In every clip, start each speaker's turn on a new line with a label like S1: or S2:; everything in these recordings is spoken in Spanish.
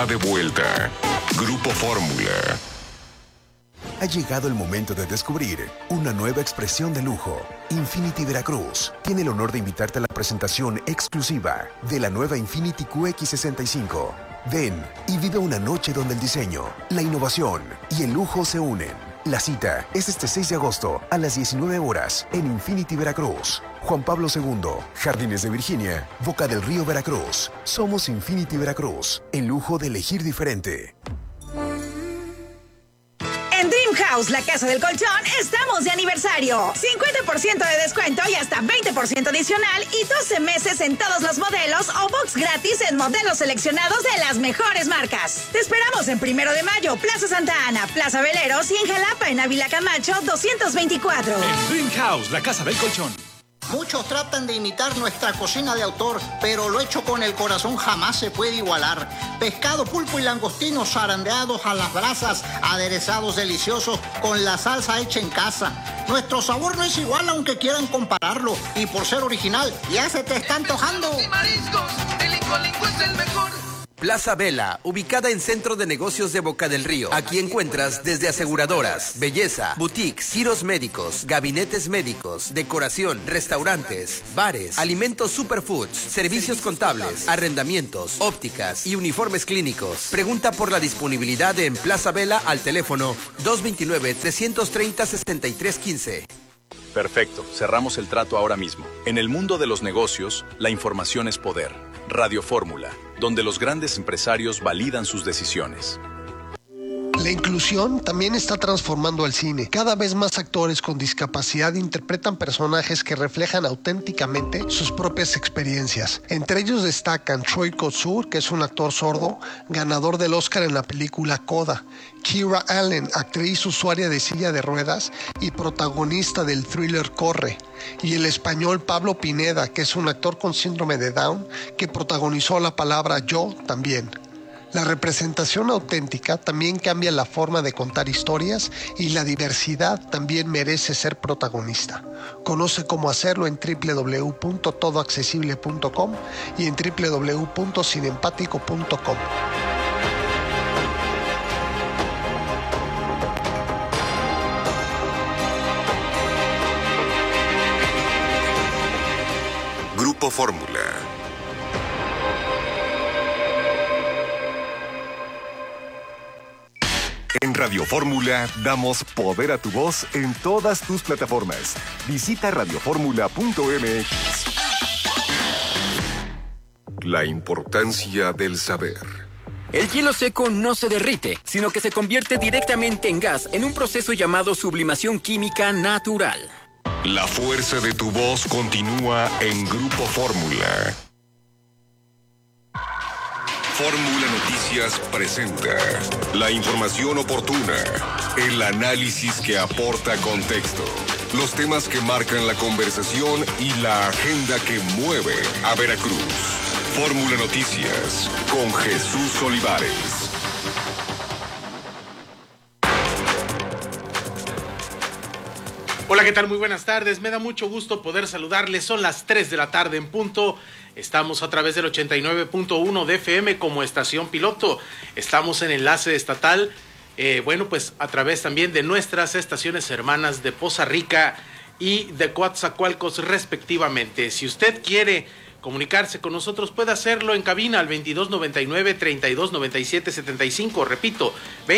S1: está de vuelta. Grupo Fórmula.
S2: Ha llegado el momento de descubrir una nueva expresión de lujo. Infiniti Veracruz tiene el honor de invitarte a la presentación exclusiva de la nueva Infiniti QX65. Ven y vive una noche donde el diseño, la innovación y el lujo se unen. La cita es este 6 de agosto a las 19 horas en Infiniti Veracruz. Juan Pablo II, Jardines de Virginia, Boca del Río, Veracruz. Somos Infiniti Veracruz, el lujo de elegir diferente.
S3: En Dream House, la casa del colchón, estamos de aniversario. 50% de descuento y hasta 20% adicional y 12 meses en todos los modelos o box gratis en modelos seleccionados de las mejores marcas. Te esperamos en 1 de Mayo, Plaza Santa Ana, Plaza Veleros y en Jalapa, en Ávila Camacho, 224.
S4: En Dream House, la casa del colchón.
S5: Muchos tratan de imitar nuestra cocina de autor, pero lo hecho con el corazón jamás se puede igualar. Pescado, pulpo y langostinos zarandeados a las brasas, aderezados deliciosos con la salsa hecha en casa. Nuestro sabor no es igual aunque quieran compararlo, y por ser original ya se te está antojando.
S6: Plaza Vela, ubicada en Centro de Negocios de Boca del Río. Aquí encuentras desde aseguradoras, belleza, boutiques, giros médicos, gabinetes médicos, decoración, restaurantes, bares, alimentos superfoods, servicios contables, arrendamientos, ópticas y uniformes clínicos. Pregunta por la disponibilidad en Plaza Vela al teléfono 229-330-6315.
S7: Perfecto, cerramos el trato ahora mismo. En el mundo de los negocios, la información es poder. Radio Fórmula, donde los grandes empresarios validan sus decisiones.
S8: La inclusión también está transformando al cine. Cada vez más actores con discapacidad interpretan personajes que reflejan auténticamente sus propias experiencias. Entre ellos destacan Troy Kotsur, que es un actor sordo, ganador del Oscar en la película Coda; Kira Allen, actriz usuaria de silla de ruedas y protagonista del thriller Corre; y el español Pablo Pineda, que es un actor con síndrome de Down, que protagonizó La Palabra Yo también. La representación auténtica también cambia la forma de contar historias y la diversidad también merece ser protagonista. Conoce cómo hacerlo en www.todoaccesible.com y en www.cinempático.com.
S1: Grupo Fórmula. En Radio Fórmula damos poder a tu voz en todas tus plataformas. Visita radioformula.mx. La importancia del saber.
S9: El hielo seco no se derrite, sino que se convierte directamente en gas en un proceso llamado sublimación química natural.
S1: La fuerza de tu voz continúa en Grupo Fórmula. Fórmula Noticias presenta la información oportuna, el análisis que aporta contexto, los temas que marcan la conversación y la agenda que mueve a Veracruz. Fórmula Noticias con Jesús Olivares.
S10: Hola, ¿qué tal? Muy buenas tardes. Me da mucho gusto poder saludarles. Son las 3 de la tarde en punto. Estamos a través del 89.1 de FM como estación piloto. Estamos en enlace estatal, pues a través también de nuestras estaciones hermanas de Poza Rica y de Coatzacoalcos respectivamente. Si usted quiere comunicarse con nosotros, puede hacerlo en cabina al 2299-3297-75. Repito,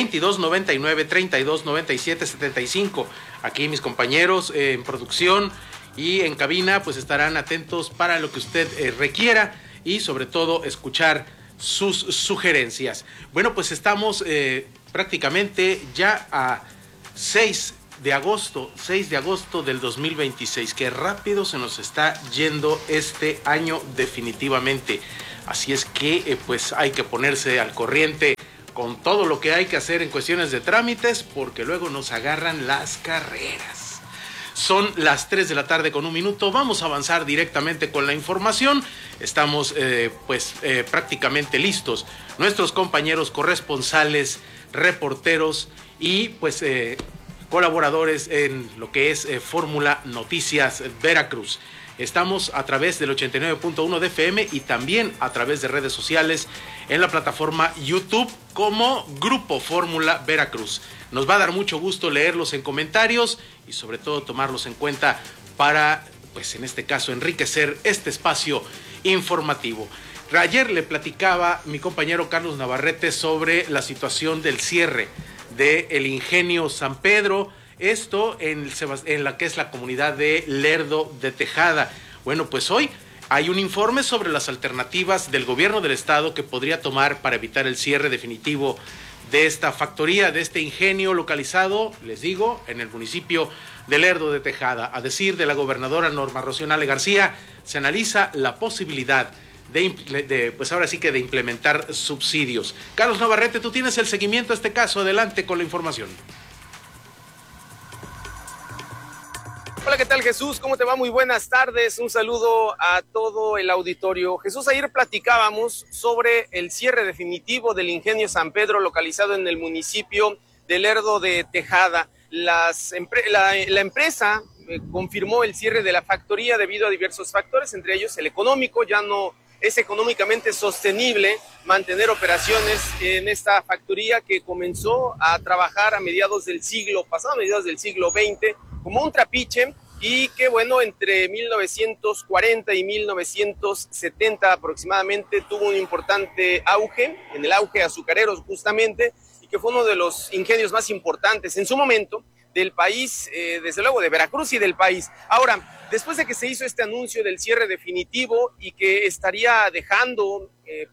S10: 2299-3297-75. Aquí mis compañeros en producción y en cabina pues estarán atentos para lo que usted requiera y sobre todo escuchar sus sugerencias. Bueno, pues estamos prácticamente ya a 6 de agosto del 2026. Qué rápido se nos está yendo este año definitivamente. Así es que pues hay que ponerse al corriente con todo lo que hay que hacer en cuestiones de trámites, porque luego nos agarran las carreras. Son las 3 de la tarde con 1 minuto. Vamos a avanzar directamente con la información. Estamos prácticamente listos. Nuestros compañeros corresponsales, reporteros y colaboradores en lo que es Fórmula Noticias Veracruz. Estamos a través del 89.1 de FM y también a través de redes sociales en la plataforma YouTube como Grupo Fórmula Veracruz. Nos va a dar mucho gusto leerlos en comentarios y sobre todo tomarlos en cuenta para, pues en este caso, enriquecer este espacio informativo. Ayer le platicaba mi compañero Carlos Navarrete sobre la situación del cierre del Ingenio San Pedro, esto en la que es la comunidad de Lerdo de Tejada. Bueno, pues hoy hay un informe sobre las alternativas del gobierno del estado que podría tomar para evitar el cierre definitivo de esta factoría, de este ingenio localizado, les digo, en el municipio de Lerdo de Tejada. A decir de la gobernadora Norma Rocío Nale García, se analiza la posibilidad pues ahora sí que de implementar subsidios. Carlos Navarrete, tú tienes el seguimiento a este caso. Adelante con la información.
S11: Hola, ¿qué tal, Jesús? ¿Cómo te va? Muy buenas tardes. Un saludo a todo el auditorio. Jesús, ayer platicábamos sobre el cierre definitivo del Ingenio San Pedro, localizado en el municipio de Lerdo de Tejada. La empresa confirmó el cierre de la factoría debido a diversos factores, entre ellos el económico. Ya no es económicamente sostenible mantener operaciones en esta factoría que comenzó a trabajar a mediados del siglo pasado, a mediados del siglo XX, como un trapiche, y que bueno, entre 1940 y 1970 aproximadamente tuvo un importante auge, en el auge azucarero justamente, y que fue uno de los ingenios más importantes en su momento del país, desde luego de Veracruz y del país. Ahora, después de que se hizo este anuncio del cierre definitivo y que estaría dejando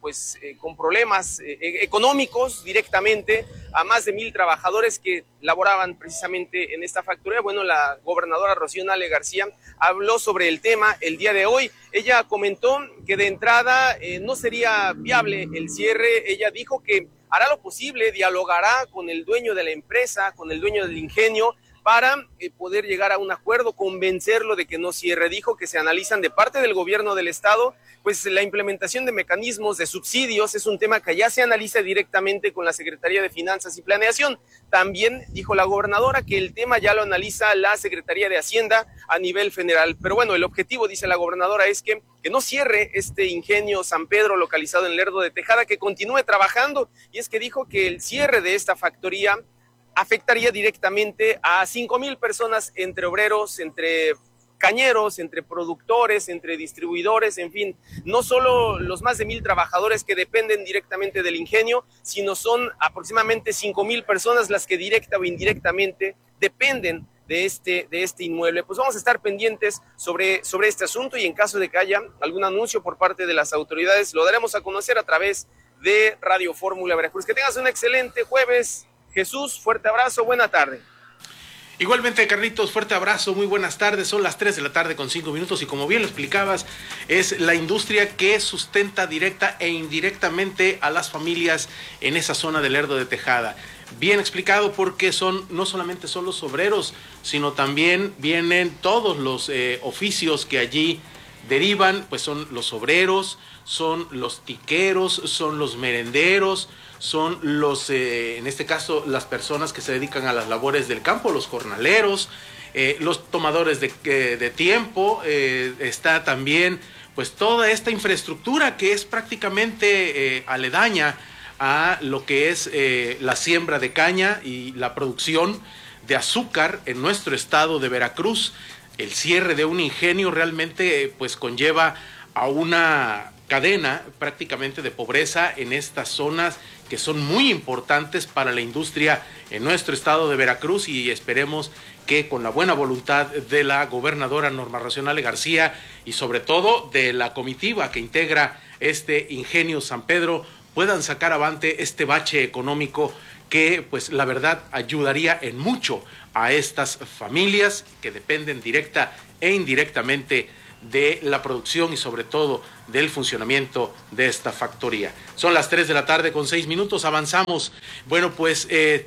S11: con problemas económicos directamente a más de 1,000 trabajadores que laboraban precisamente en esta factoría, bueno, la gobernadora Rocío Nale García habló sobre el tema el día de hoy. Ella comentó que de entrada no sería viable el cierre. Ella dijo que hará lo posible, dialogará con el dueño de la empresa, con el dueño del ingenio, para poder llegar a un acuerdo, convencerlo de que no cierre. Dijo que se analizan de parte del gobierno del estado, pues la implementación de mecanismos de subsidios es un tema que ya se analiza directamente con la Secretaría de Finanzas y Planeación. También dijo la gobernadora que el tema ya lo analiza la Secretaría de Hacienda a nivel federal. Pero bueno, el objetivo, dice la gobernadora, es que no cierre este Ingenio San Pedro localizado en Lerdo de Tejada, que continúe trabajando. Y es que dijo que el cierre de esta factoría afectaría directamente a 5,000 personas, entre obreros, entre cañeros, entre productores, entre distribuidores, en fin, no solo los más de 1,000 trabajadores que dependen directamente del ingenio, sino son aproximadamente 5,000 personas las que directa o indirectamente dependen de este inmueble. Pues vamos a estar pendientes sobre este asunto, y en caso de que haya algún anuncio por parte de las autoridades, lo daremos a conocer a través de Radio Fórmula Veracruz. Que tengas un excelente jueves, Jesús. Fuerte abrazo, buena tarde.
S10: Igualmente, Carlitos, fuerte abrazo, muy buenas tardes. Son las 3 de la tarde con 5 minutos y como bien lo explicabas, es la industria que sustenta directa e indirectamente a las familias en esa zona del Lerdo de Tejada. Bien explicado, porque no solamente son los obreros, sino también vienen todos los oficios que allí derivan, pues son los obreros, son los tiqueros, son los merenderos, son los, en este caso, las personas que se dedican a las labores del campo, los jornaleros, los tomadores de tiempo, está también pues toda esta infraestructura que es prácticamente aledaña a lo que es la siembra de caña y la producción de azúcar en nuestro estado de Veracruz. El cierre de un ingenio realmente pues conlleva a una cadena prácticamente de pobreza en estas zonas que son muy importantes para la industria en nuestro estado de Veracruz, y esperemos que con la buena voluntad de la gobernadora Norma Rocío Nale García y sobre todo de la comitiva que integra este Ingenio San Pedro puedan sacar avante este bache económico que pues la verdad ayudaría en mucho a estas familias que dependen directa e indirectamente de la producción y sobre todo del funcionamiento de esta factoría. Son las 3 de la tarde con 6 minutos, avanzamos. Bueno, pues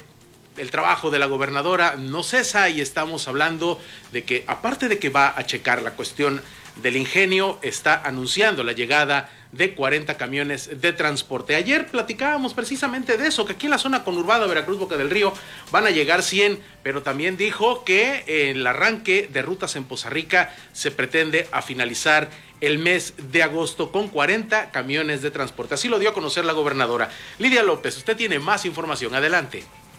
S10: el trabajo de la gobernadora no cesa y estamos hablando de que aparte de que va a checar la cuestión del ingenio, está anunciando la llegada de 40 camiones de transporte. Ayer platicábamos precisamente de eso, que aquí en la zona conurbada Veracruz, Boca del Río, van a llegar 100, pero también dijo que el arranque de rutas en Poza Rica se pretende a finalizar el mes de agosto con 40 camiones de transporte. Así lo dio a conocer la gobernadora. Lidia López, usted tiene más información. Adelante.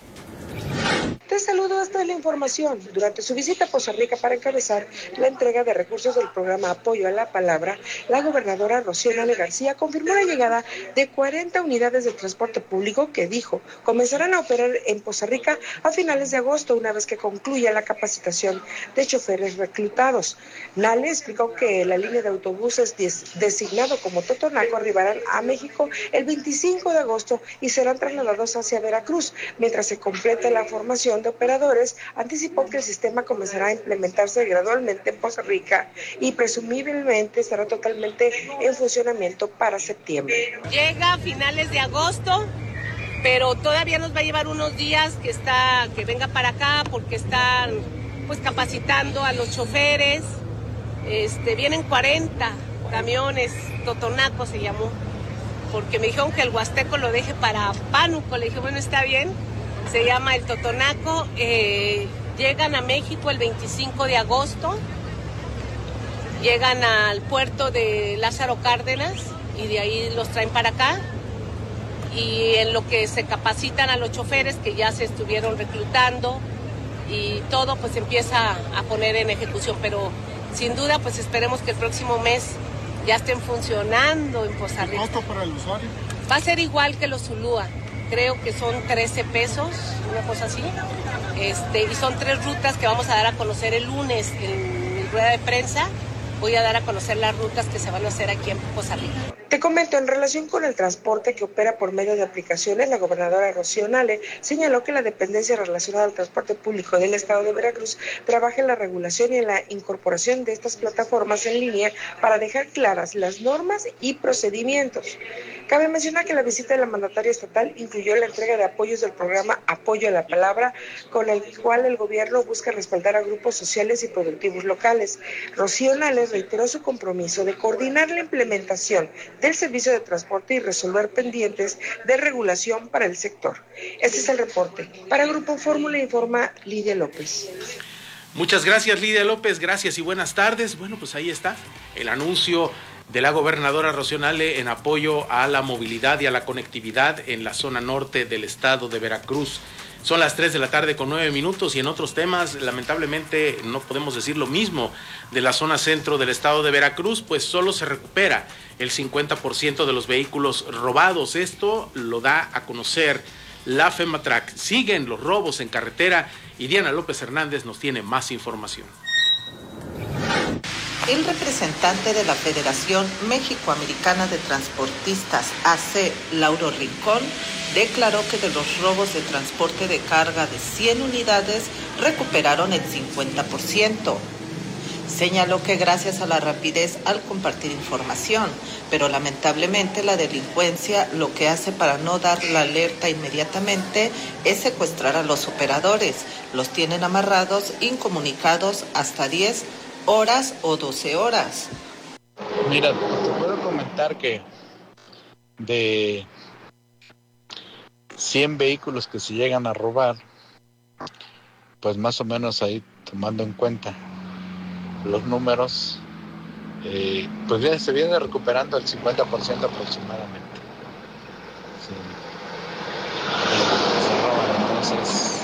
S12: Te saludo hasta la información. Durante su visita a Poza Rica para encabezar la entrega de recursos del programa Apoyo a la Palabra, la gobernadora Rocío Nale García confirmó la llegada de 40 unidades de transporte público que dijo comenzarán a operar en Poza Rica a finales de agosto, una vez que concluya la capacitación de choferes reclutados. Nale explicó que la línea de autobuses designado como Totonaco arribarán a México el 25 de agosto y serán trasladados hacia Veracruz, mientras se complete la formación de operadores. Anticipó que el sistema comenzará a implementarse gradualmente en Poza Rica y presumiblemente estará totalmente en funcionamiento para septiembre.
S13: Llega a finales de agosto, pero todavía nos va a llevar unos días que venga para acá porque están pues capacitando a los choferes. Vienen 40 camiones, Totonaco se llamó, porque me dijeron que el Huasteco lo deje para Pánuco. Le dije, bueno, está bien. Se llama el Totonaco, llegan a México el 25 de agosto, llegan al puerto de Lázaro Cárdenas y de ahí los traen para acá, y en lo que se capacitan a los choferes que ya se estuvieron reclutando y todo pues empieza a poner en ejecución, pero sin duda pues esperemos que el próximo mes ya estén funcionando en Poza Rica. ¿El costo para el usuario? Va a ser igual que los Zulúa. Creo que son 13 pesos, una cosa así, y son 3 rutas que vamos a dar a conocer el lunes en mi rueda de prensa. Voy a dar a conocer las rutas que se van a hacer aquí en Poza Rica.
S12: Te comento, en relación con el transporte que opera por medio de aplicaciones, la gobernadora Rocío Nale señaló que la dependencia relacionada al transporte público del estado de Veracruz trabaja en la regulación y en la incorporación de estas plataformas en línea para dejar claras las normas y procedimientos. Cabe mencionar que la visita de la mandataria estatal incluyó la entrega de apoyos del programa Apoyo a la Palabra, con el cual el gobierno busca respaldar a grupos sociales y productivos locales. Rocío Nale reiteró su compromiso de coordinar la implementación del servicio de transporte y resolver pendientes de regulación para el sector. Este es el reporte. Para Grupo Fórmula informa Lidia López.
S10: Muchas gracias, Lidia López, gracias y buenas tardes. Bueno, pues ahí está el anuncio de la gobernadora Rocío Nale en apoyo a la movilidad y a la conectividad en la zona norte del estado de Veracruz. Son las 3 de la tarde con 9 minutos y en otros temas, lamentablemente, no podemos decir lo mismo de la zona centro del estado de Veracruz, pues solo se recupera el 50% de los vehículos robados. Esto lo da a conocer la FEMATRAC. Siguen los robos en carretera y Diana López Hernández nos tiene más información.
S14: El representante de la Federación México-Americana de Transportistas, AC, Lauro Rincón, declaró que de los robos de transporte de carga de 100 unidades recuperaron el 50%. Señaló que gracias a la rapidez al compartir información, pero lamentablemente la delincuencia lo que hace para no dar la alerta inmediatamente es secuestrar a los operadores. Los tienen amarrados, incomunicados hasta 10 horas o 12 horas.
S15: Mira, te puedo comentar que de 100 vehículos que se llegan a robar, pues más o menos ahí tomando en cuenta los números, pues bien, se viene recuperando el 50% aproximadamente. Sí. Entonces,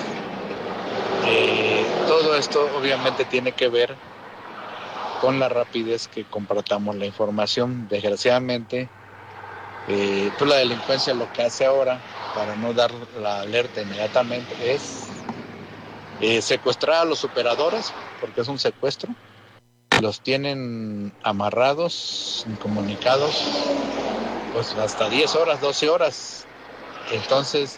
S15: todo esto obviamente tiene que ver con la rapidez que compartamos la información. Desgraciadamente, pues la delincuencia lo que hace ahora para no dar la alerta inmediatamente es secuestrar a los operadores, porque es un secuestro. Los tienen amarrados, incomunicados, pues hasta 10 horas, 12 horas. Entonces,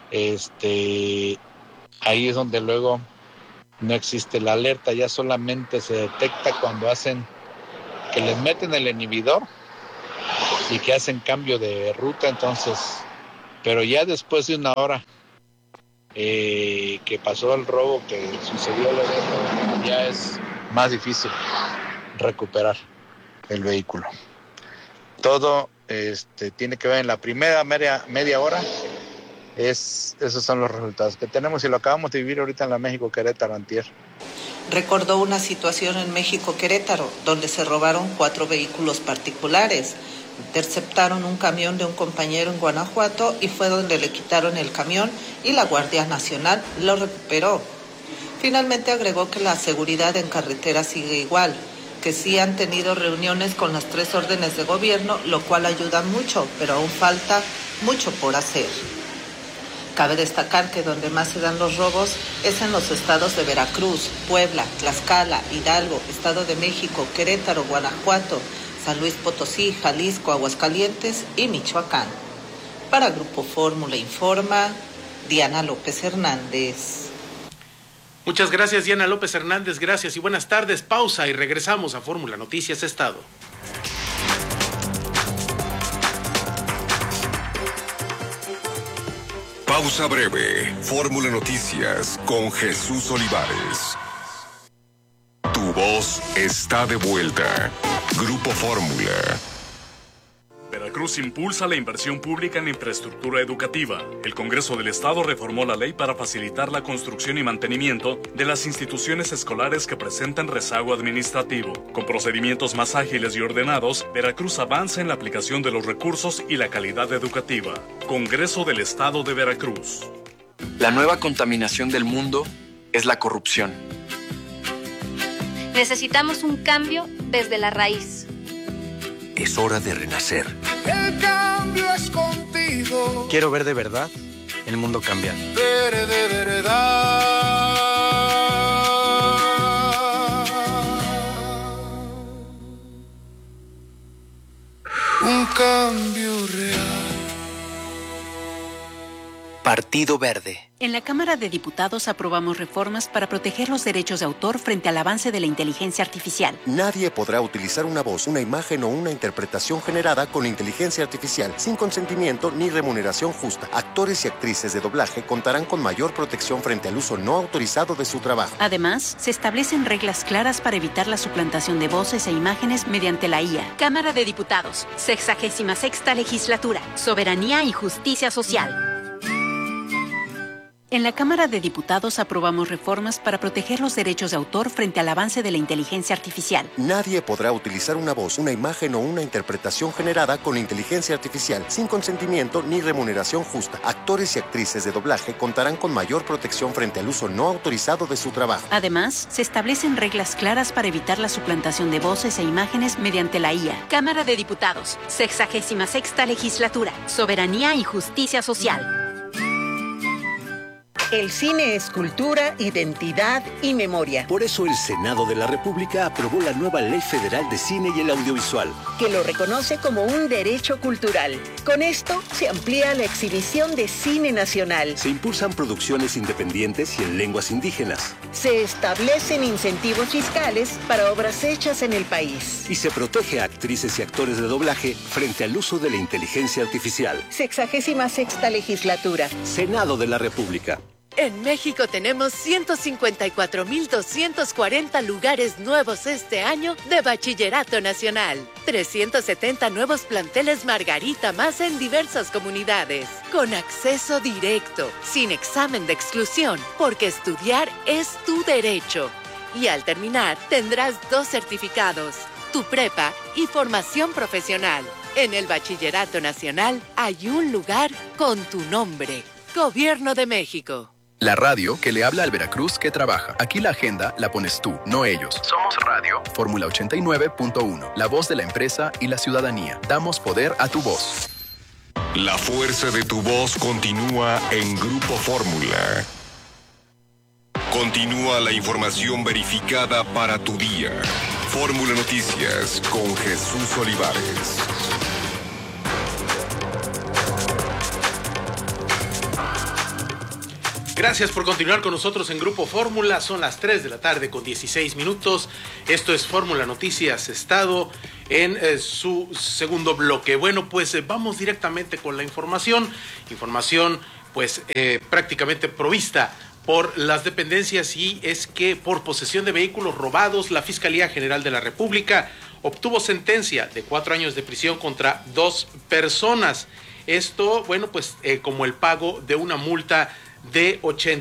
S15: ahí es donde luego no existe la alerta, ya solamente se detecta cuando hacen, que les meten el inhibidor y que hacen cambio de ruta. Entonces, pero ya después de una hora que pasó el robo, que sucedió el evento, ya es más difícil recuperar el vehículo. Todo tiene que ver en la primera media hora. Esos son los resultados que tenemos y lo acabamos de vivir ahorita en la México-Querétaro antier.
S14: Recordó una situación en México-Querétaro, donde se robaron 4 vehículos particulares. Interceptaron un camión de un compañero en Guanajuato y fue donde le quitaron el camión y la Guardia Nacional lo recuperó. Finalmente agregó que la seguridad en carretera sigue igual, que sí han tenido reuniones con las 3 órdenes de gobierno, lo cual ayuda mucho, pero aún falta mucho por hacer. Cabe destacar que donde más se dan los robos es en los estados de Veracruz, Puebla, Tlaxcala, Hidalgo, Estado de México, Querétaro, Guanajuato, San Luis Potosí, Jalisco, Aguascalientes y Michoacán. Para Grupo Fórmula informa Diana López Hernández.
S10: Muchas gracias, Diana López Hernández, gracias y buenas tardes. Pausa y regresamos a Fórmula Noticias Estado.
S1: Pausa breve. Fórmula Noticias con Jesús Olivares. Tu voz está de vuelta. Grupo Fórmula.
S16: Veracruz impulsa la inversión pública en infraestructura educativa. El Congreso del Estado reformó la ley para facilitar la construcción y mantenimiento de las instituciones escolares que presentan rezago administrativo. Con procedimientos más ágiles y ordenados, Veracruz avanza en la aplicación de los recursos y la calidad educativa. Congreso del Estado de Veracruz.
S17: La nueva contaminación del mundo es la corrupción.
S18: Necesitamos un cambio desde la raíz.
S19: Es hora de renacer.
S20: El cambio es contigo.
S19: Quiero ver de verdad el mundo cambiar.
S20: Ver de verdad. Un cambio real.
S6: Partido Verde.
S21: En la Cámara de Diputados aprobamos reformas para proteger los derechos de autor frente al avance de la inteligencia artificial.
S22: Nadie podrá utilizar una voz, una imagen o una interpretación generada con inteligencia artificial sin consentimiento ni remuneración justa. Actores y actrices de doblaje contarán con mayor protección frente al uso no autorizado de su trabajo.
S21: Además, se establecen reglas claras para evitar la suplantación de voces e imágenes mediante la IA.
S23: Cámara de Diputados, 66ª Legislatura, Soberanía y Justicia Social.
S21: En la Cámara de Diputados aprobamos reformas para proteger los derechos de autor frente al avance de la inteligencia artificial.
S22: Nadie podrá utilizar una voz, una imagen o una interpretación generada con inteligencia artificial sin consentimiento ni remuneración justa. Actores y actrices de doblaje contarán con mayor protección frente al uso no autorizado de su trabajo.
S21: Además, se establecen reglas claras para evitar la suplantación de voces e imágenes mediante la IA.
S23: Cámara de Diputados, 66ª Legislatura, Soberanía y Justicia Social.
S24: El cine es cultura, identidad y memoria.
S19: Por eso el Senado de la República aprobó la nueva Ley Federal de Cine y el Audiovisual,
S24: que lo reconoce como un derecho cultural. Con esto se amplía la exhibición de cine nacional.
S19: Se impulsan producciones independientes y en lenguas indígenas.
S24: Se establecen incentivos fiscales para obras hechas en el país.
S19: Y se protege a actrices y actores de doblaje frente al uso de la inteligencia artificial.
S24: 66ª Legislatura.
S19: Senado de la República.
S25: En México tenemos 154.240 lugares nuevos este año de Bachillerato Nacional. 370 nuevos planteles Margarita más en diversas comunidades. Con acceso directo, sin examen de exclusión, porque estudiar es tu derecho. Y al terminar, tendrás 2 certificados, tu prepa y formación profesional. En el Bachillerato Nacional hay un lugar con tu nombre. Gobierno de México.
S26: La radio que le habla al Veracruz que trabaja. Aquí la agenda la pones tú, no ellos. Somos Radio Fórmula 89.1, la voz de la empresa y la ciudadanía. Damos poder a tu voz.
S1: La fuerza de tu voz continúa en Grupo Fórmula. Continúa la información verificada para tu día. Fórmula Noticias con Jesús Olivares.
S10: Gracias por continuar con nosotros en Grupo Fórmula. Son las 3 de la tarde con 16 minutos. Esto es Fórmula Noticias Estado en su segundo bloque. Bueno, pues vamos directamente con la información. Información pues prácticamente provista por las dependencias, y es que por posesión de vehículos robados, la Fiscalía General de la República obtuvo sentencia de 4 años de prisión contra 2 personas. Esto, bueno, pues como el pago de una multa de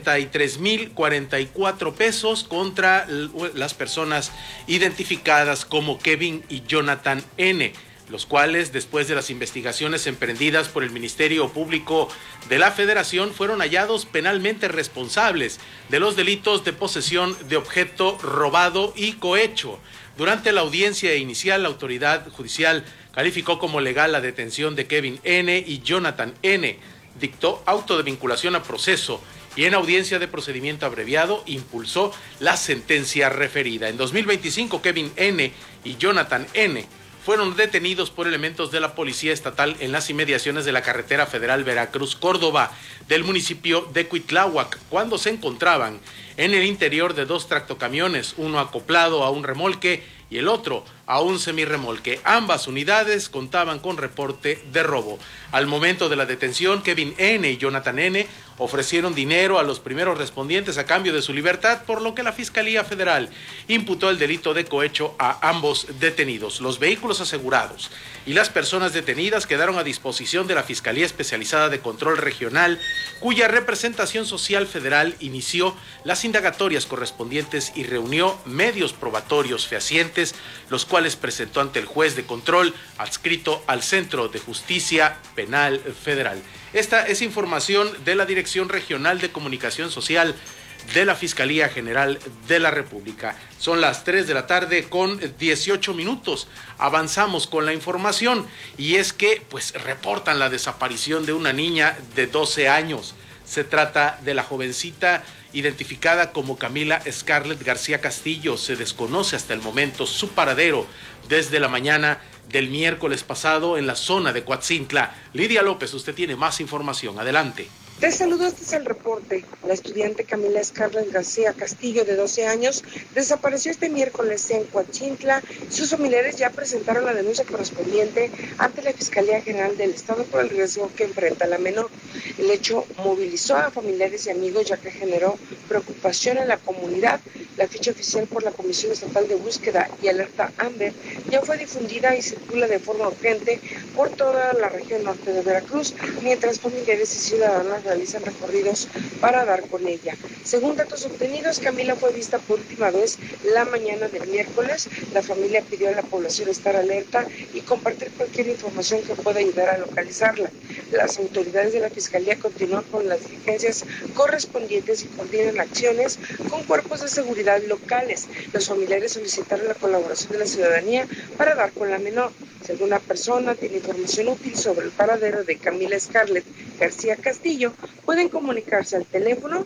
S10: 83,044 pesos contra las personas identificadas como Kevin y Jonathan N., los cuales, después de las investigaciones emprendidas por el Ministerio Público de la Federación, fueron hallados penalmente responsables de los delitos de posesión de objeto robado y cohecho. Durante la audiencia inicial, la autoridad judicial calificó como legal la detención de Kevin N. y Jonathan N., dictó auto de vinculación a proceso y en audiencia de procedimiento abreviado impulsó la sentencia referida. En 2025, Kevin N. y Jonathan N. fueron detenidos por elementos de la Policía Estatal en las inmediaciones de la carretera federal Veracruz-Córdoba del municipio de Cuitláhuac, cuando se encontraban en el interior de 2 tractocamiones, uno acoplado a un remolque y el otro a un semirremolque. Ambas unidades contaban con reporte de robo. Al momento de la detención, Kevin N. y Jonathan N. ofrecieron dinero a los primeros respondientes a cambio de su libertad, por lo que la Fiscalía Federal imputó el delito de cohecho a ambos detenidos. Los vehículos asegurados y las personas detenidas quedaron a disposición de la Fiscalía Especializada de Control Regional, cuya representación social federal inició las indagatorias correspondientes y reunió medios probatorios fehacientes, los cuales presentó ante el juez de control adscrito al Centro de Justicia Penal Federal. Esta es información de la Dirección Regional de Comunicación Social de la Fiscalía General de la República. Son las 3 de la tarde con 18 minutos. Avanzamos con la información y es que pues reportan la desaparición de una niña de 12 años. Se trata de la jovencita identificada como Camila Scarlett García Castillo. Se desconoce hasta el momento su paradero desde la mañana del miércoles pasado en la zona de Coatzintla. Lidia López, usted tiene más información. Adelante.
S12: Te saludo, este es el reporte. La estudiante Camila Scarlett García Castillo, de 12 años, desapareció este miércoles en Coatzintla. Sus familiares ya presentaron la denuncia correspondiente ante la Fiscalía General del Estado por el riesgo que enfrenta la menor. El hecho movilizó a familiares y amigos, ya que generó preocupación en la comunidad. La ficha oficial por la Comisión Estatal de Búsqueda y Alerta Amber ya fue difundida y circula de forma urgente por toda la región norte de Veracruz, mientras familiares y ciudadanos realizan recorridos para dar con ella. Según datos obtenidos, Camila fue vista por última vez la mañana del miércoles. La familia pidió a la población estar alerta y compartir cualquier información que pueda ayudar a localizarla. Las autoridades de la Fiscalía continúan con las diligencias correspondientes y coordinan acciones con cuerpos de seguridad locales. Los familiares solicitaron la colaboración de la ciudadanía para dar con la menor. Si alguna persona tiene información útil sobre el paradero de Camila Scarlett García Castillo, pueden comunicarse al teléfono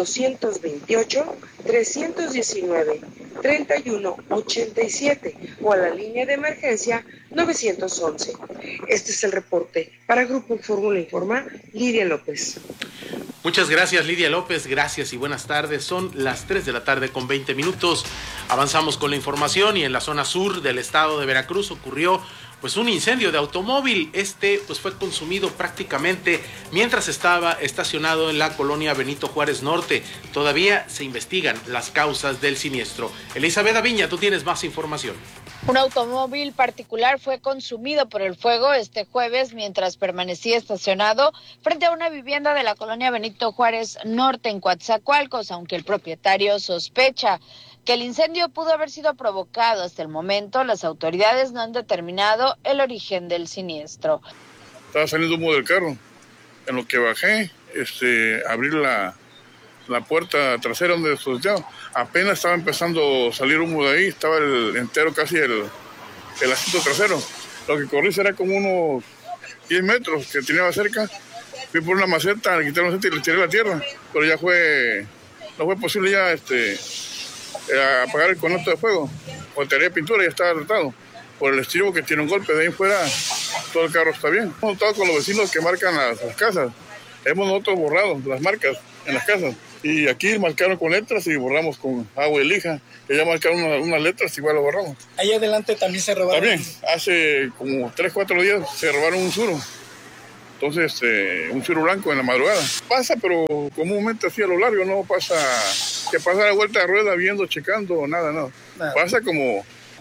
S12: 228-319-3187 o a la línea de emergencia 911. Este es el reporte. Para Grupo Fórmula Informa, Lidia López.
S10: Muchas gracias, Lidia López. Gracias y buenas tardes. Son las 3 de la tarde con 20 minutos. Avanzamos con la información y en la zona sur del estado de Veracruz ocurrió pues un incendio de automóvil. Este pues fue consumido prácticamente mientras estaba estacionado en la colonia Benito Juárez Norte. Todavía se investigan las causas del siniestro. Elizabeth Aviña, tú tienes más información.
S2: Un automóvil particular fue consumido por el fuego este jueves mientras permanecía estacionado frente a una vivienda de la colonia Benito Juárez Norte en Coatzacoalcos, aunque el propietario sospecha que el incendio pudo haber sido provocado. Hasta el momento, las autoridades no han determinado el origen del siniestro.
S3: Estaba saliendo humo del carro. En lo que bajé, abrí la puerta trasera donde solteaba. Apenas estaba empezando a salir humo de ahí, estaba entero casi el asiento trasero. Lo que corrí será como unos 10 metros que tenía cerca. Fui por una maceta, le quité la maceta y le tiré la tierra. Pero ya no fue posible ya apagar el conato de fuego. Porque tenía pintura y ya estaba tratado. Por el estribo que tiene un golpe, de ahí fuera todo el carro está bien. Hemos estado con los vecinos que marcan las casas. Hemos nosotros borrado las marcas en las casas. Y aquí marcaron con letras y borramos con agua y lija. Que ya marcaron unas letras, igual lo borramos.
S4: Ahí adelante también se robaron.
S3: También, hace como 3-4 días se robaron un suro. Entonces, un suro blanco en la madrugada. Pasa, pero comúnmente así a lo largo, no pasa que pasa la vuelta de rueda viendo, checando, nada. Pasa como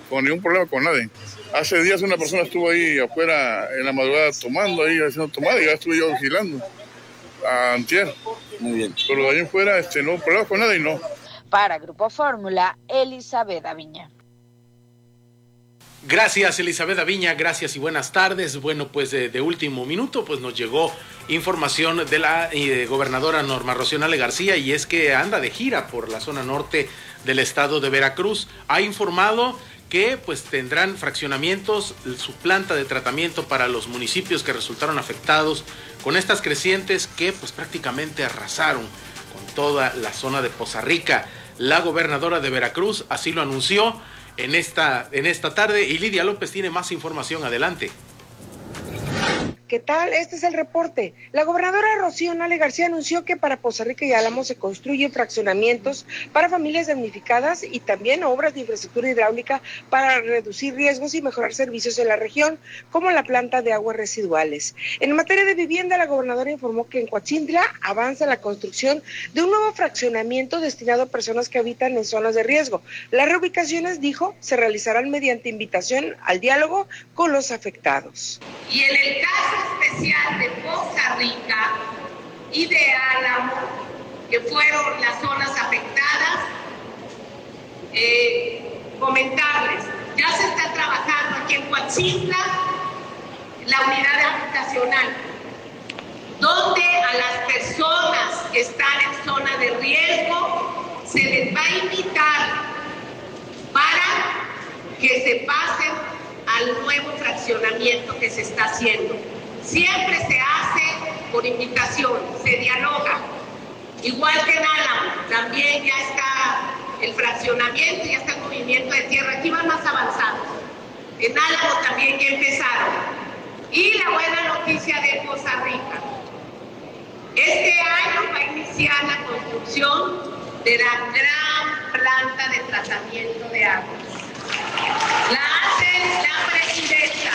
S3: con ningún problema con nadie. Hace días una persona estuvo ahí afuera en la madrugada tomando, ahí haciendo tomada, y ya estuve yo vigilando. Antier. Muy bien. Pero de ahí en fuera, no problema con nadie, no.
S2: Para Grupo Fórmula, Elizabeth Aviña.
S10: Gracias, Elizabeth Aviña, gracias y buenas tardes. Bueno, pues de último minuto, pues nos llegó información de la gobernadora Norma Rocío Nale García, y es que anda de gira por la zona norte del estado de Veracruz. Ha informado que pues tendrán fraccionamientos, su planta de tratamiento para los municipios que resultaron afectados con estas crecientes que pues prácticamente arrasaron con toda la zona de Poza Rica. La gobernadora de Veracruz así lo anunció en esta tarde, y Lidia López tiene más información. Adelante.
S12: ¿Qué tal? Este es el reporte. La gobernadora Rocío Nale García anunció que para Poza Rica y Álamos se construyen fraccionamientos para familias damnificadas y también obras de infraestructura hidráulica para reducir riesgos y mejorar servicios en la región, como la planta de aguas residuales. En materia de vivienda, la gobernadora informó que en Coatzintla avanza la construcción de un nuevo fraccionamiento destinado a personas que habitan en zonas de riesgo. Las reubicaciones, dijo, se realizarán mediante invitación al diálogo con los afectados.
S4: Y en el caso especial de Poza Rica y de Álamo, que fueron las zonas afectadas, comentarles, ya se está trabajando aquí en Coatzintla la unidad habitacional, donde a las personas que están en zona de riesgo se les va a invitar para que se pasen al nuevo fraccionamiento que se está haciendo. Siempre se hace por invitación, se dialoga. Igual que en Álamo, también ya está el fraccionamiento, ya está el movimiento de tierra. Aquí van más avanzados. En Álamo también ya empezaron. Y la buena noticia de Poza Rica. Este año va a iniciar la construcción de la gran planta de tratamiento de aguas. La hace la presidenta.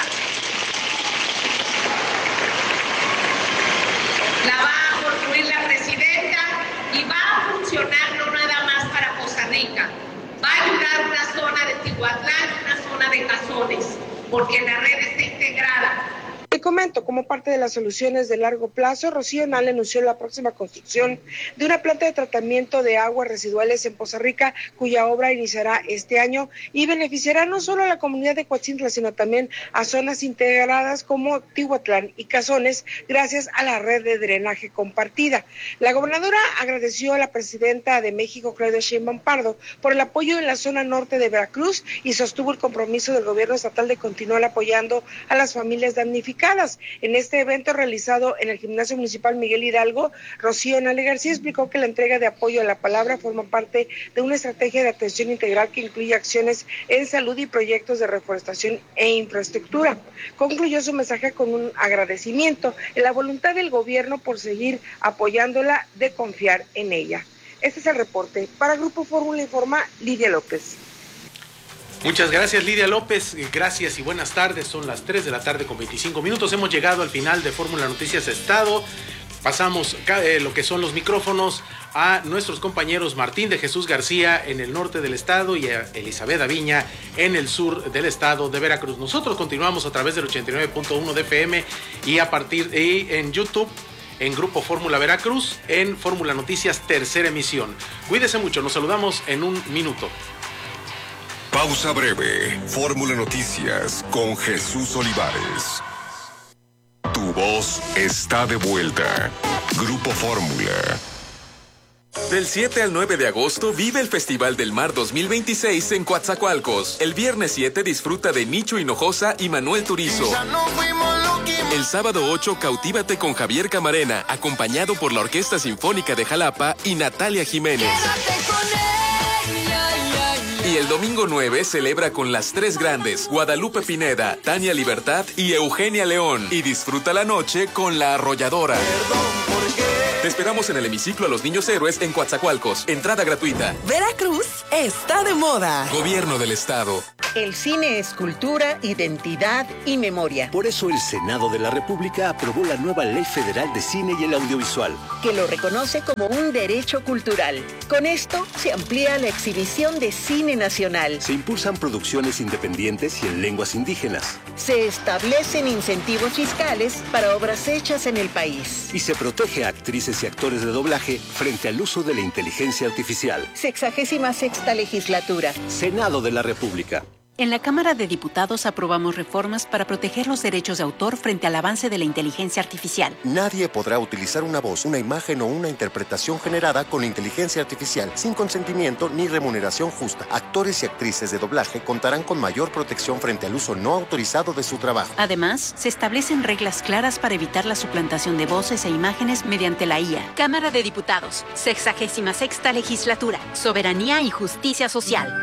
S4: La va a construir la presidenta y va a funcionar no nada más para Poza Rica. Va a ayudar una zona de Tihuatlán, una zona de Cazones, porque la red está integrada.
S12: Te comento, como parte de las soluciones de largo plazo, Rocío Nale anunció la próxima construcción de una planta de tratamiento de aguas residuales en Poza Rica, cuya obra iniciará este año y beneficiará no solo a la comunidad de Coatzintla, sino también a zonas integradas como Tihuatlán y Cazones, gracias a la red de drenaje compartida. La gobernadora agradeció a la presidenta de México, Claudia Sheinbaum Pardo, por el apoyo en la zona norte de Veracruz y sostuvo el compromiso del gobierno estatal de continuar apoyando a las familias damnificadas. En este evento realizado en el Gimnasio Municipal Miguel Hidalgo, Rocío Nale García explicó que la entrega de apoyo a la palabra forma parte de una estrategia de atención integral que incluye acciones en salud y proyectos de reforestación e infraestructura. Concluyó su mensaje con un agradecimiento en la voluntad del gobierno por seguir apoyándola, de confiar en ella. Este es el reporte. Para Grupo Fórmula informa Lidia López.
S10: Muchas gracias, Lidia López, gracias y buenas tardes. Son las 3 de la tarde con 25 minutos. Hemos llegado al final de Fórmula Noticias Estado. Pasamos lo que son los micrófonos a nuestros compañeros Martín de Jesús García en el norte del estado y a Elizabeth Aviña en el sur del estado de Veracruz. Nosotros continuamos a través del 89.1 de FM y en YouTube, en Grupo Fórmula Veracruz, en Fórmula Noticias tercera emisión. Cuídese mucho, nos saludamos en un minuto.
S1: Pausa breve. Fórmula Noticias con Jesús Olivares. Tu voz está de vuelta. Grupo Fórmula.
S5: Del 7 al 9 de agosto vive el Festival del Mar 2026 en Coatzacoalcos. El viernes 7 disfruta de Nicho Hinojosa y Manuel Turizo. El sábado 8 cautívate con Javier Camarena, acompañado por la Orquesta Sinfónica de Jalapa y Natalia Jiménez. Y el domingo 9 celebra con las tres grandes, Guadalupe Pineda, Tania Libertad y Eugenia León. Y disfruta la noche con La Arrolladora. Te esperamos en el hemiciclo a los Niños Héroes en Coatzacoalcos. Entrada gratuita.
S7: Veracruz está de moda.
S5: Gobierno del Estado.
S24: El cine es cultura, identidad y memoria.
S19: Por eso el Senado de la República aprobó la nueva Ley Federal de Cine y el Audiovisual,
S24: que lo reconoce como un derecho cultural. Con esto se amplía la exhibición de cine nacional.
S19: Se impulsan producciones independientes y en lenguas indígenas.
S24: Se establecen incentivos fiscales para obras hechas en el país.
S19: Y se protege a actrices y actores de doblaje frente al uso de la inteligencia artificial.
S24: 66ª legislatura.
S19: Senado de la República.
S21: En la Cámara de Diputados aprobamos reformas para proteger los derechos de autor frente al avance de la inteligencia artificial.
S22: Nadie podrá utilizar una voz, una imagen o una interpretación generada con inteligencia artificial sin consentimiento ni remuneración justa. Actores y actrices de doblaje contarán con mayor protección frente al uso no autorizado de su trabajo.
S21: Además, se establecen reglas claras para evitar la suplantación de voces e imágenes mediante la IA.
S23: Cámara de Diputados, 66ª legislatura, soberanía y justicia social.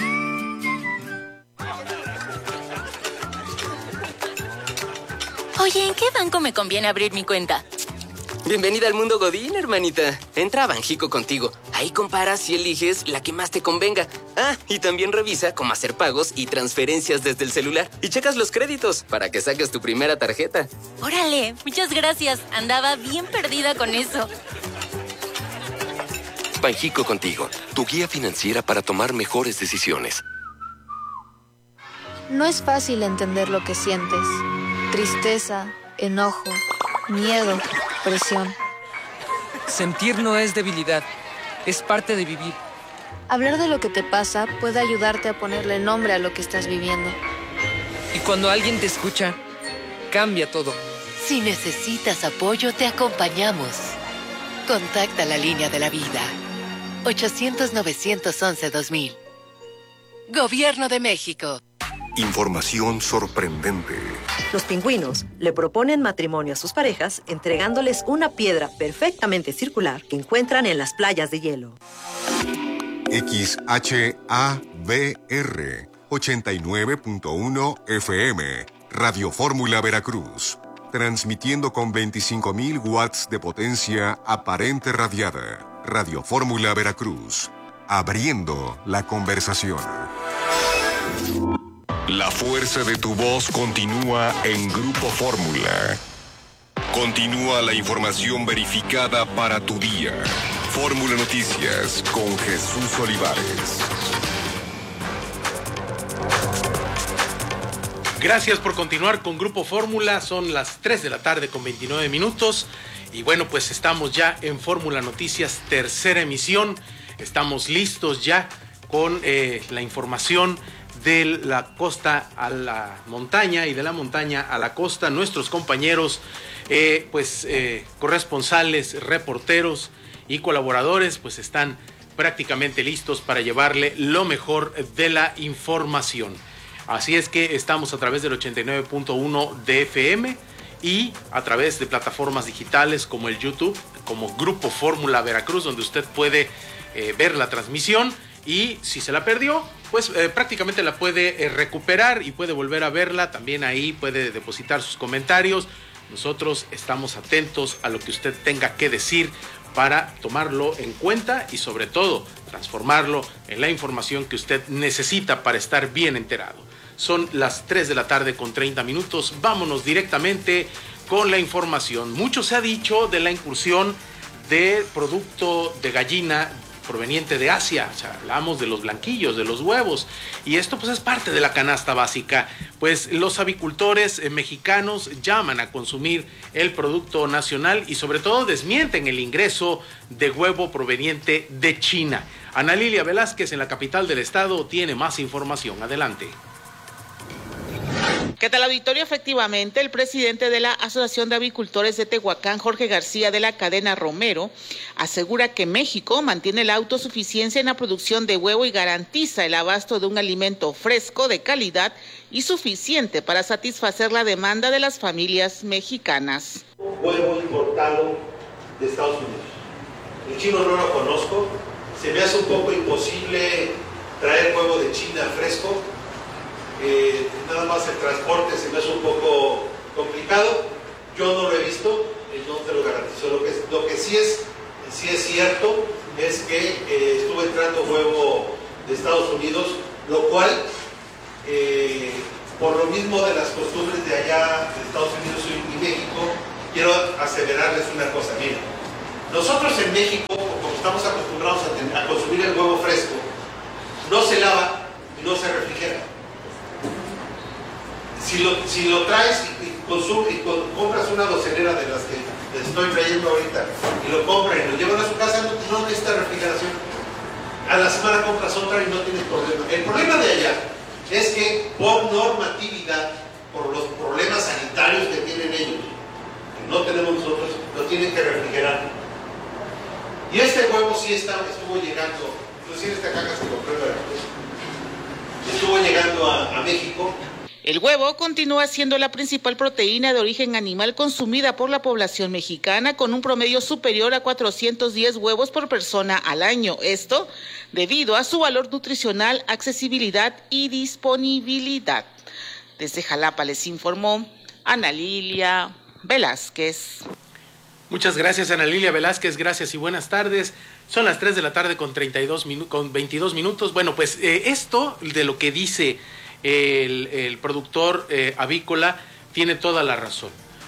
S7: Oye, ¿en qué banco me conviene abrir mi cuenta?
S8: Bienvenida al mundo Godín, hermanita. Entra a Banjico contigo. Ahí comparas y eliges la que más te convenga. Ah, y también revisa cómo hacer pagos y transferencias desde el celular. Y checas los créditos para que saques tu primera tarjeta.
S7: Órale, muchas gracias. Andaba bien perdida con eso.
S1: Banjico contigo, tu guía financiera para tomar mejores decisiones.
S9: No es fácil entender lo que sientes. Tristeza, enojo, miedo, presión.
S11: Sentir no es debilidad, es parte de vivir.
S9: Hablar de lo que te pasa puede ayudarte a ponerle nombre a lo que estás viviendo.
S11: Y cuando alguien te escucha, cambia todo.
S25: Si necesitas apoyo, te acompañamos. Contacta la línea de la vida. 800-911-2000. Gobierno de México.
S1: Información sorprendente.
S13: Los pingüinos le proponen matrimonio a sus parejas entregándoles una piedra perfectamente circular que encuentran en las playas de hielo.
S1: XHABR 89.1 FM, Radio Fórmula Veracruz, transmitiendo con 25.000 watts de potencia aparente radiada. Radio Fórmula Veracruz, abriendo la conversación. La fuerza de tu voz continúa en Grupo Fórmula. Continúa la información verificada para tu día. Fórmula Noticias con Jesús Olivares.
S10: Gracias por continuar con Grupo Fórmula. Son las 3 de la tarde con 29 minutos. Y bueno, pues estamos ya en Fórmula Noticias, tercera emisión. Estamos listos ya con la información de la costa a la montaña y de la montaña a la costa. Nuestros compañeros, corresponsales, reporteros y colaboradores, pues están prácticamente listos para llevarle lo mejor de la información. Así es que estamos a través del 89.1 de FM y a través de plataformas digitales como el YouTube, como Grupo Fórmula Veracruz, donde usted puede ver la transmisión. Y si se la perdió, pues prácticamente la puede recuperar y puede volver a verla. También ahí puede depositar sus comentarios. Nosotros estamos atentos a lo que usted tenga que decir para tomarlo en cuenta y sobre todo transformarlo en la información que usted necesita para estar bien enterado. Son las 3 de la tarde con 30 minutos. Vámonos directamente con la información. Mucho se ha dicho de la incursión de producto de gallina proveniente de Asia. O sea, hablamos de los blanquillos, de los huevos, y esto pues es parte de la canasta básica. Pues los avicultores mexicanos llaman a consumir el producto nacional y sobre todo desmienten el ingreso de huevo proveniente de China. Ana Lilia Velázquez en la capital del estado tiene más información. Adelante.
S15: ¿Qué tal, auditorio? Efectivamente, el presidente de la Asociación de Avicultores de Tehuacán, Jorge García de la cadena Romero, asegura que México mantiene la autosuficiencia en la producción de huevo y garantiza el abasto de un alimento fresco, de calidad y suficiente para satisfacer la demanda de las familias mexicanas.
S27: Huevo importado de Estados Unidos. El chino no lo conozco, se me hace un poco imposible traer huevo de China fresco. Nada más el transporte se me hace un poco complicado. Yo no lo he visto, no te lo garantizo. Lo que sí es cierto es que estuvo entrando huevo de Estados Unidos, lo cual por lo mismo de las costumbres de allá, de Estados Unidos y México, quiero aseverarles una cosa. Miren, nosotros en México, como estamos acostumbrados a consumir el huevo fresco, no se lava y no se refrigera. Si lo traes y compras una docenera de las que les estoy trayendo ahorita, y lo compran y lo llevan a su casa, no necesita refrigeración. A la semana compras otra y no tienes problema. El problema de allá es que por normatividad, por los problemas sanitarios que tienen ellos, que no tenemos nosotros, lo tienen que refrigerar. Y este huevo sí estuvo llegando, inclusive esta caja se compró en Veracruz, estuvo llegando a México.
S15: El huevo continúa siendo la principal proteína de origen animal consumida por la población mexicana, con un promedio superior a 410 huevos por persona al año. Esto debido a su valor nutricional, accesibilidad y disponibilidad. Desde Jalapa les informó Ana Lilia Velázquez.
S10: Muchas gracias, Ana Lilia Velázquez, gracias y buenas tardes. Son las 3 de la tarde con 22 minutos. Bueno, pues esto de lo que dice el productor avícola tiene toda la razón.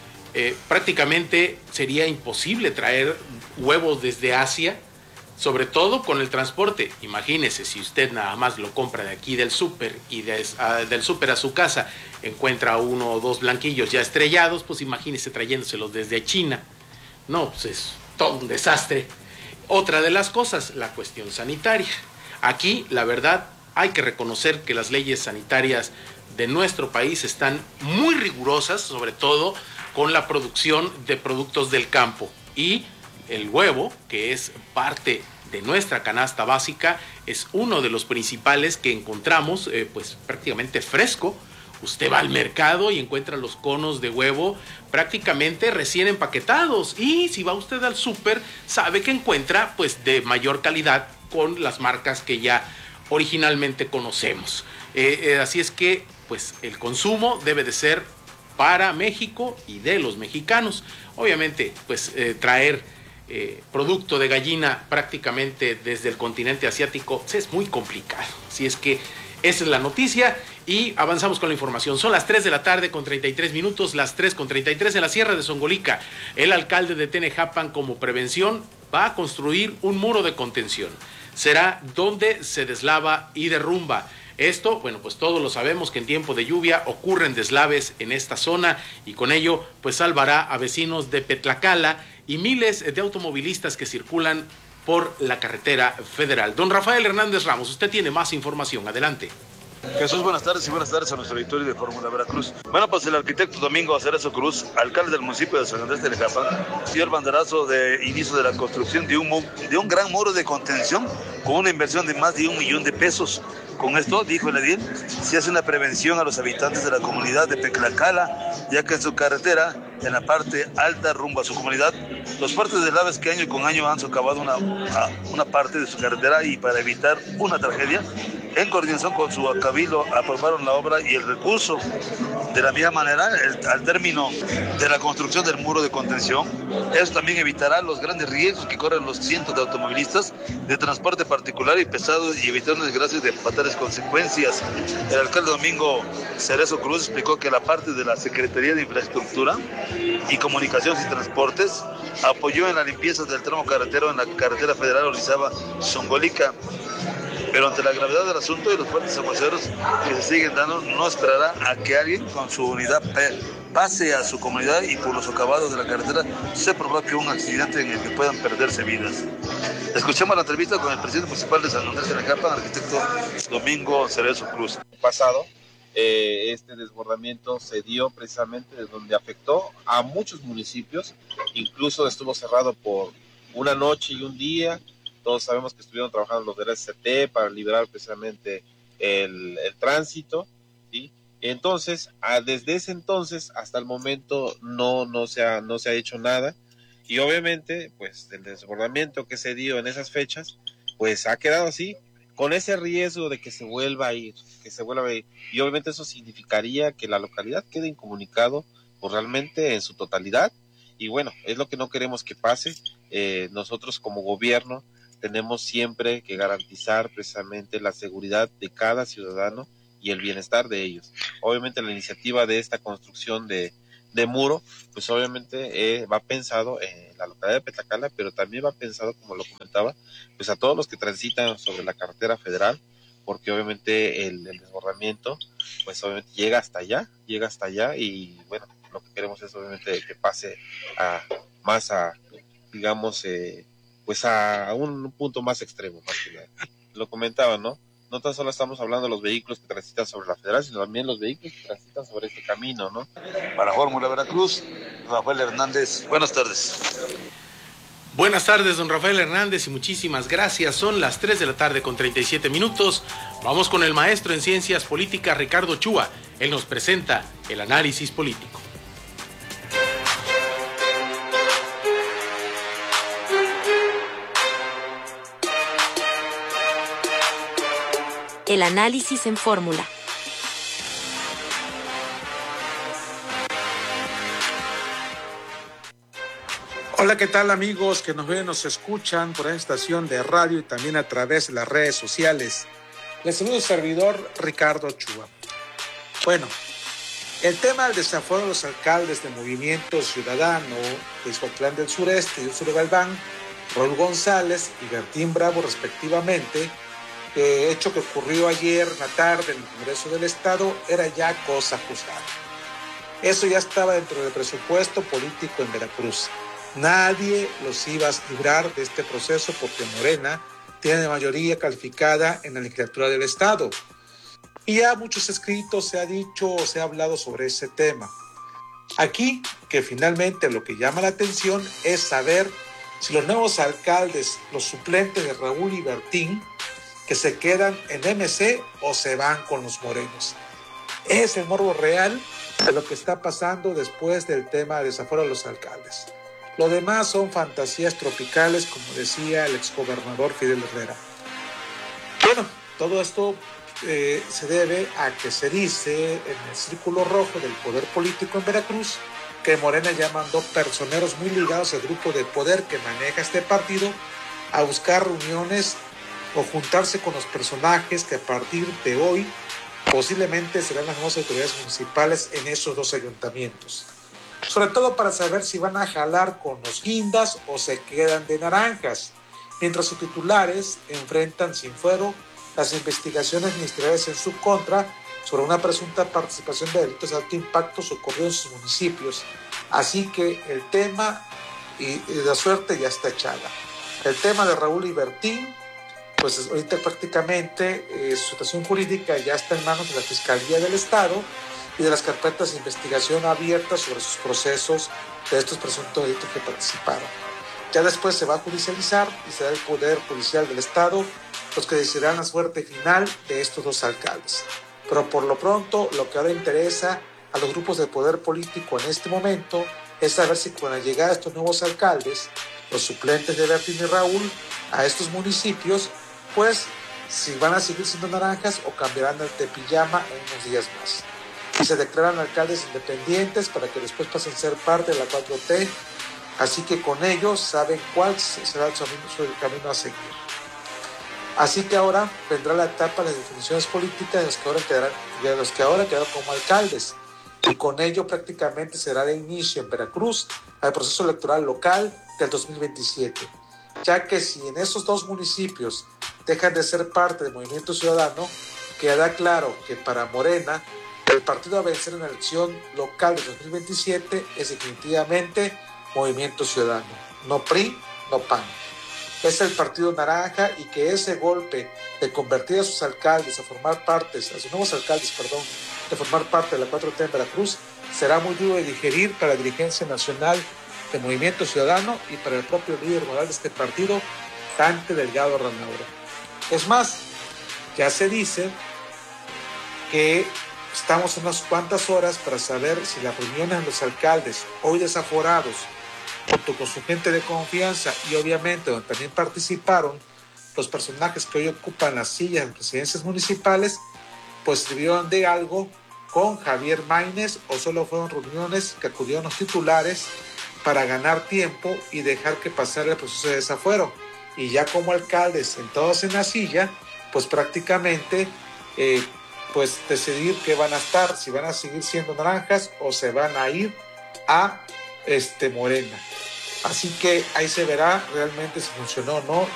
S10: Prácticamente sería imposible traer huevos desde Asia, sobre todo con el transporte. Imagínese, si usted nada más lo compra de aquí del súper y del súper a su casa encuentra 1 o 2 blanquillos ya estrellados, pues imagínese trayéndoselos desde China. No, pues es todo un desastre. Otra de las cosas, la cuestión sanitaria. Aquí, la verdad, hay que reconocer que las leyes sanitarias de nuestro país están muy rigurosas, sobre todo con la producción de productos del campo. Y el huevo, que es parte de nuestra canasta básica, es uno de los principales que encontramos pues prácticamente fresco. Usted va al mercado y encuentra los conos de huevo prácticamente recién empaquetados. Y si va usted al súper, sabe que encuentra pues de mayor calidad con las marcas que ya originalmente conocemos. Así es que pues el consumo debe de ser para México y de los mexicanos. Obviamente pues traer producto de gallina prácticamente desde el continente asiático es muy complicado. Así es que esa es la noticia y avanzamos con la información. Son las 3 de la tarde con 33 minutos, las 3 con 33 en la Sierra de Songolica. El alcalde de Tenejapan, como prevención, va a construir un muro de contención. Será donde se deslava y derrumba. Esto, bueno, pues todos lo sabemos que en tiempo de lluvia ocurren deslaves en esta zona y con ello pues salvará a vecinos de Petlacala y miles de automovilistas que circulan por la carretera federal. Don Rafael Hernández Ramos, usted tiene más información. Adelante.
S6: Jesús, buenas tardes y buenas tardes a nuestro auditorio de Fórmula Veracruz. Bueno, pues el arquitecto Domingo Cerezo Cruz, alcalde del municipio de San Andrés de Tenejapan, dio el banderazo de inicio de la construcción de un gran muro de contención con una inversión de más de 1 millón de pesos. Con esto, dijo el edil, se hace una prevención a los habitantes de la comunidad de Petlacala, ya que en su carretera, en la parte alta rumbo a su comunidad, los fuertes deslaves que año con año han socavado una parte de su carretera y para evitar una tragedia, en coordinación con su cabildo aprobaron la obra y el recurso. De la misma manera, al término de la construcción del muro de contención, eso también evitará los grandes riesgos que corren los cientos de automovilistas de transporte particular y pesado y evitar desgracias de fatales consecuencias. El alcalde Domingo Cerezo Cruz explicó que la parte de la Secretaría de Infraestructura y Comunicaciones y Transportes apoyó en la limpieza del tramo carretero en la carretera federal Orizaba-Songolica. Pero ante la gravedad del asunto y los fuertes aguaceros que se siguen dando, no esperará a que alguien con su unidad pase a su comunidad y por los socavados de la carretera se provoque un accidente en el que puedan perderse vidas. Escuchemos la entrevista con el presidente municipal de San Andrés de Tenejapan, arquitecto Domingo Cerezo Cruz.
S14: Pasado, este desbordamiento se dio precisamente de donde afectó a muchos municipios, incluso estuvo cerrado por una noche y un día. Todos sabemos que estuvieron trabajando los del SCT para liberar precisamente el tránsito, ¿sí? Entonces, desde ese entonces hasta el momento no se ha hecho nada y obviamente pues el desbordamiento que se dio en esas fechas pues ha quedado así, con ese riesgo de que se vuelva a ir, y obviamente eso significaría que la localidad quede incomunicado pues, realmente en su totalidad y bueno, es lo que no queremos que pase. Nosotros como gobierno tenemos siempre que garantizar precisamente la seguridad de cada ciudadano y el bienestar de ellos. Obviamente la iniciativa de esta construcción de muro, pues obviamente va pensado en la localidad de Petlacala, pero también va pensado, como lo comentaba, pues a todos los que transitan sobre la carretera federal, porque obviamente el desbordamiento, pues obviamente llega hasta allá, y bueno, lo que queremos es obviamente que pase digamos, pues a un punto más extremo, más que nada. Lo comentaba, ¿no? No tan solo estamos hablando de los vehículos que transitan sobre la federal, sino también los vehículos que transitan sobre este camino, ¿no?
S6: Para Fórmula Veracruz, Rafael Hernández. Buenas tardes.
S10: Buenas tardes, don Rafael Hernández, y muchísimas gracias. Son las 3 de la tarde con 37 minutos. Vamos con el maestro en Ciencias Políticas, Ricardo Ochoa. Él nos presenta el análisis político.
S23: El análisis en fórmula.
S2: Hola, ¿qué tal amigos que nos ven, nos escuchan por esta estación de radio y también a través de las redes sociales? Les saludo el servidor Ricardo Ochoa. Bueno, el tema del desafuero de los alcaldes de Movimiento Ciudadano de Ixhuatlán del Sureste y Ursula Galván, Raúl González y Bertín Bravo respectivamente, hecho que ocurrió ayer en la tarde en el Congreso del Estado, era ya cosa ajustada. Eso ya estaba dentro del presupuesto político en Veracruz. Nadie los iba a librar de este proceso porque Morena tiene mayoría calificada en la legislatura del Estado. Y ya muchos escritos se ha dicho, se ha hablado sobre ese tema. Aquí, que finalmente lo que llama la atención es saber si los nuevos alcaldes, los suplentes de Raúl y Bertín, que se quedan en MC o se van con los morenos. Es el morbo real de lo que está pasando después del tema del desafuero de los alcaldes. Lo demás son fantasías tropicales, como decía el exgobernador Fidel Herrera. Bueno, todo esto se debe a que se dice en el círculo rojo del poder político en Veracruz que Morena ya mandó personeros muy ligados al grupo de poder que maneja este partido a buscar reuniones o juntarse con los personajes que a partir de hoy posiblemente serán las nuevas autoridades municipales en esos dos ayuntamientos. Sobre todo para saber si van a jalar con los guindas o se quedan de naranjas, mientras sus titulares enfrentan sin fuero las investigaciones ministeriales en su contra sobre una presunta participación de delitos de alto impacto ocurridos en sus municipios. Así que el tema y la suerte ya está echada. El tema de Raúl y Bertín, pues ahorita prácticamente su situación jurídica ya está en manos de la Fiscalía del Estado y de las carpetas de investigación abiertas sobre sus procesos de estos presuntos delitos que participaron. Ya después se va a judicializar y será el Poder Judicial del Estado los que decidirán la suerte final de estos dos alcaldes. Pero por lo pronto, lo que ahora interesa a los grupos de poder político en este momento es saber si con la llegada de estos nuevos alcaldes, los suplentes de Bertín y Raúl, a estos municipios, pues si van a seguir siendo naranjas o cambiarán de pijama en unos días más. Y se declaran alcaldes independientes para que después pasen a ser parte de la 4T, así que con ellos saben cuál será el camino a seguir. Así que ahora vendrá la etapa de las definiciones políticas de los que ahora quedaron como alcaldes, y con ello prácticamente será el inicio en Veracruz al proceso electoral local del 2027, ya que si en esos dos municipios dejan de ser parte del Movimiento Ciudadano, queda claro que para Morena el partido a vencer en la elección local de 2027 es definitivamente Movimiento Ciudadano, no PRI, no PAN. Es el partido naranja, y que ese golpe de convertir a sus alcaldes a formar parte, a sus nuevos alcaldes, de formar parte de la 4T en Veracruz, será muy duro de digerir para la dirigencia nacional de Movimiento Ciudadano y para el propio líder moral de este partido, Dante Delgado Ranauro. Es más, ya se dice que estamos unas cuantas horas para saber si las reuniones de los alcaldes, hoy desaforados, junto con su gente de confianza y obviamente donde también participaron los personajes que hoy ocupan las sillas de presidencias municipales, pues sirvieron de algo con Javier Maínez o solo fueron reuniones que acudieron los titulares para ganar tiempo y dejar que pasara el proceso de desafuero. Y ya como alcaldes sentados en la silla, pues prácticamente pues decidir qué van a estar, si van a seguir siendo naranjas o se van a ir a Morena. Así que ahí se verá realmente si funcionó o no.